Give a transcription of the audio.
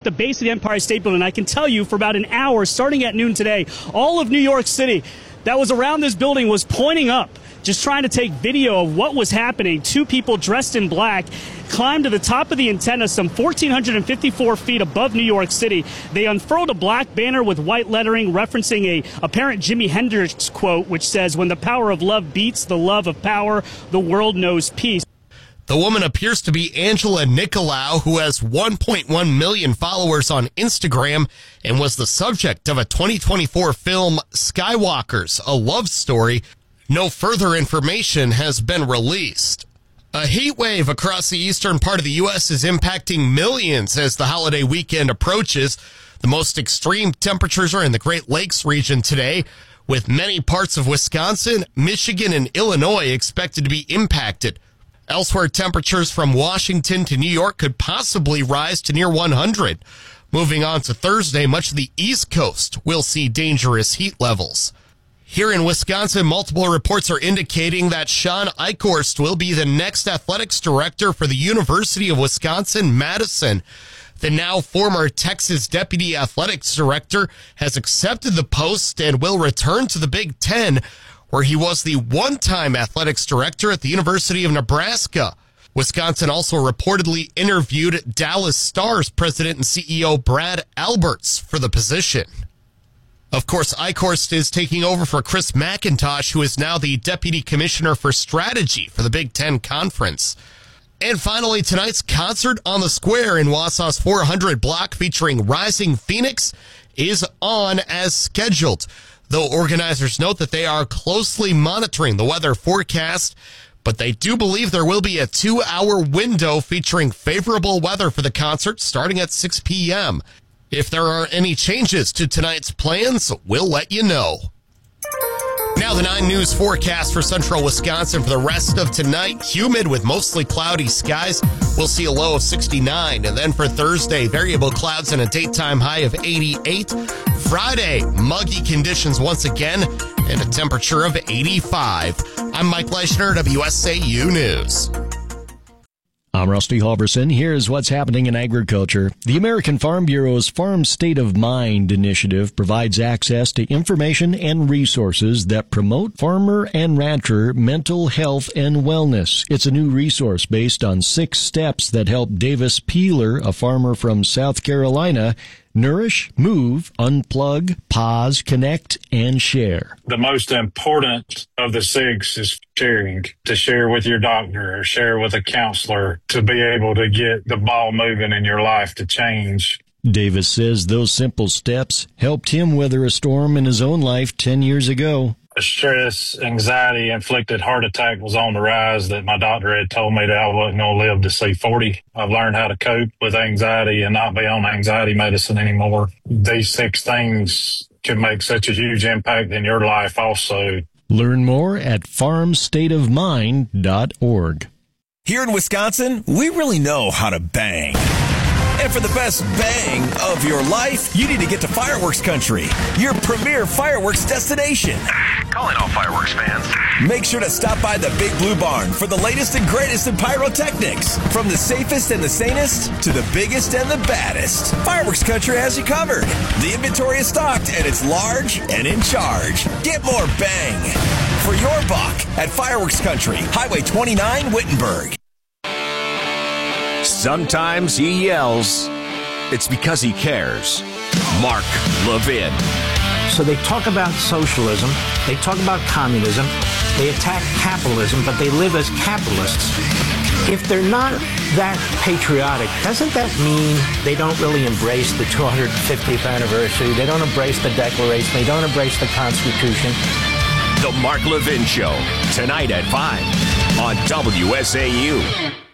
the base of the Empire State Building. I can tell you for about an hour, starting at noon today, all of New York City that was around this building was pointing up, just trying to take video of what was happening. Two people dressed in black climbed to the top of the antenna some 1,454 feet above New York City. They unfurled a black banner with white lettering referencing a apparent Jimi Hendrix quote, which says, "When the power of love beats the love of power, the world knows peace." The woman appears to be Angela Nicolau, who has 1.1 million followers on Instagram and was the subject of a 2024 film, Skywalkers, a love story. No further information has been released. A heat wave across the eastern part of the U.S. is impacting millions as the holiday weekend approaches. The most extreme temperatures are in the Great Lakes region today, with many parts of Wisconsin, Michigan, and Illinois expected to be impacted. Elsewhere, temperatures from Washington to New York could possibly rise to near 100. Moving on to Thursday, much of the East Coast will see dangerous heat levels. Here in Wisconsin, multiple reports are indicating that Sean Eichhorst will be the next athletics director for the University of Wisconsin-Madison. The now former Texas deputy athletics director has accepted the post and will return to the Big Ten, where he was the one-time athletics director at the University of Nebraska. Wisconsin also reportedly interviewed Dallas Stars president and CEO Brad Alberts for the position. Of course, Eichhorst is taking over for Chris McIntosh, who is now the Deputy Commissioner for Strategy for the Big Ten Conference. And finally, tonight's Concert on the Square in Wausau's 400 block featuring Rising Phoenix is on as scheduled, though organizers note that they are closely monitoring the weather forecast, but they do believe there will be a 2-hour window featuring favorable weather for the concert starting at 6 p.m. If there are any changes to tonight's plans, we'll let you know. Now the 9 News forecast for central Wisconsin for the rest of tonight. Humid with mostly cloudy skies. We'll see a low of 69. And then for Thursday, variable clouds and a daytime high of 88. Friday, muggy conditions once again and a temperature of 85. I'm Mike Leishner, WSAU News. I'm Rusty Halverson. Here's what's happening in agriculture. The American Farm Bureau's Farm State of Mind initiative provides access to information and resources that promote farmer and rancher mental health and wellness. It's a new resource based on 6 steps that help Davis Peeler, a farmer from South Carolina, nourish, move, unplug, pause, connect, and share. The most important of the 6 is sharing, to share with your doctor or share with a counselor to be able to get the ball moving in your life to change. Davis says those simple steps helped him weather a storm in his own life 10 years ago. A stress, anxiety, inflicted heart attack was on the rise that my doctor had told me that I wasn't going to live to see 40. I've learned how to cope with anxiety and not be on anxiety medicine anymore. These 6 things can make such a huge impact in your life also. Learn more at farmstateofmind.org. Here in Wisconsin, we really know how to bang. And for the best bang of your life, you need to get to Fireworks Country, your premier fireworks destination. Calling all fireworks fans. Make sure to stop by the Big Blue Barn for the latest and greatest in pyrotechnics. From the safest and the sanest to the biggest and the baddest, Fireworks Country has you covered. The inventory is stocked and it's large and in charge. Get more bang for your buck at Fireworks Country, Highway 29, Wittenberg. Sometimes he yells. It's because he cares. Mark Levin. So they talk about socialism, they talk about communism, they attack capitalism, but they live as capitalists. If they're not that patriotic, doesn't that mean they don't really embrace the 250th anniversary? They don't embrace the Declaration, they don't embrace the Constitution? The Mark Levin Show, tonight at 5 on WSAU.